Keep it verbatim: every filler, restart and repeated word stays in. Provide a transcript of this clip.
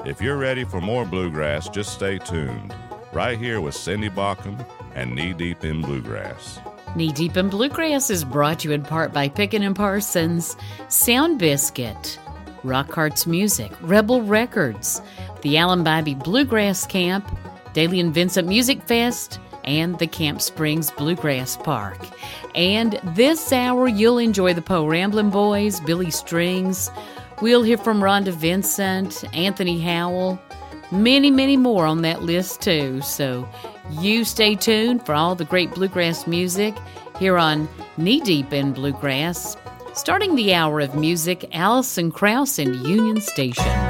If you're ready for more bluegrass, just stay tuned. Right here with Cindy Baucom and Knee Deep in Bluegrass. Knee Deep in Bluegrass is brought to you in part by Pickin' and Parsons, Sound Biscuit, Rock Hearts Music, Rebel Records, the Allen Bybee Bluegrass Camp, Daly and Vincent Music Fest, and the Camp Springs Bluegrass Park. And this hour, you'll enjoy the Poe Ramblin' Boys, Billy Strings. We'll hear from Rhonda Vincent, Anthony Howell, many, many more on that list too. So you stay tuned for all the great bluegrass music here on Knee Deep in Bluegrass. Starting the hour of music, Alison Krauss and Union Station.